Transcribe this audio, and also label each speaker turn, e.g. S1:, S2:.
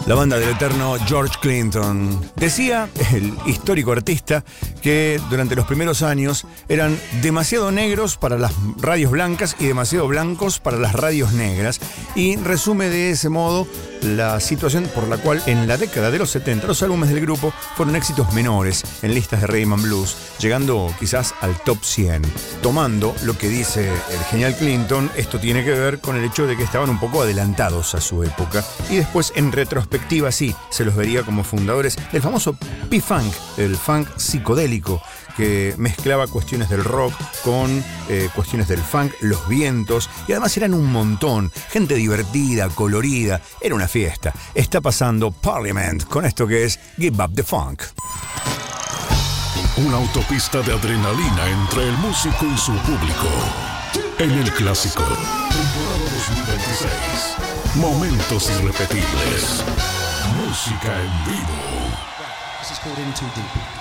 S1: La banda del eterno George Clinton. Decía el histórico artista que durante los primeros años eran demasiado negros para las radios blancas y demasiado blancos para las radios negras, y resume de ese modo la situación por la cual en la década de los 70 los álbumes del grupo fueron éxitos menores en listas de Rhythm and Blues, llegando quizás al top 100. Tomando lo que dice el genial Clinton, esto tiene que ver con el hecho de que estaban un poco adelantados a su época, y después en retrospectiva sí, se los vería como fundadores del famoso P-Funk, el funk psicodélico, que mezclaba cuestiones del rock con cuestiones del funk, los vientos, y además eran un montón, gente divertida, colorida, era una fiesta. Está pasando Parliament con esto que es Give Up the Funk.
S2: Una autopista de adrenalina entre el músico y su público. En el clásico, temporada 2026. Momentos irrepetibles. Música en vivo.
S3: This is called In Too Deep.